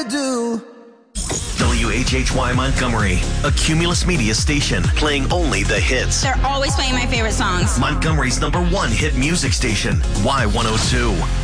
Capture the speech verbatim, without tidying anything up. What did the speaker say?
to do. W H H Y Montgomery, a Cumulus Media station, playing only the hits. They're always playing my favorite songs. Montgomery's number one hit music station, Y one oh two.